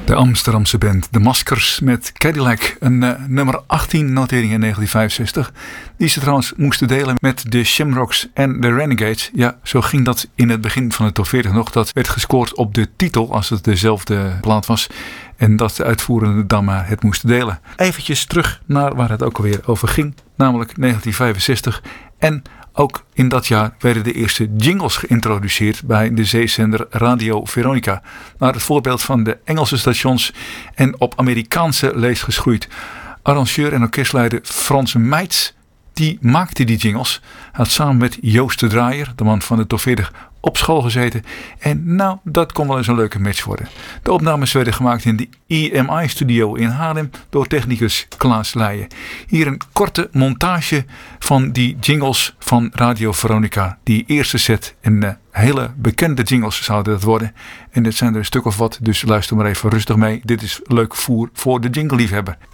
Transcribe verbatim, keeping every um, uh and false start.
De Amsterdamse band De Maskers met Cadillac, een uh, nummer achttien notering in negentien vijfenzestig. Die ze trouwens moesten delen met de Shamrocks en de Renegades. Ja, zo ging dat in het begin van de top veertig nog. Dat werd gescoord op de titel als het dezelfde plaat was. En dat de uitvoerende dan maar het moesten delen. Eventjes terug naar waar het ook alweer over ging. Namelijk negentien vijfenzestig. En ook in dat jaar werden de eerste jingles geïntroduceerd bij de zeezender Radio Veronica. Naar het voorbeeld van de Engelse stations en op Amerikaanse lees geschoeid. Arrangeur en orkestleider Frans Meits, die maakte die jingles. Hij had samen met Joost de Draaier, de man van de top veertig, op school gezeten. En nou, dat kon wel eens een leuke match worden. De opnames werden gemaakt in de E M I-studio in Haarlem door technicus Klaas Leijen. Hier een korte montage van die jingles van Radio Veronica. Die eerste set en uh, hele bekende jingles zouden dat worden. En dit zijn er een stuk of wat, dus luister maar even rustig mee. Dit is leuk voer voor de jingle-liefhebber.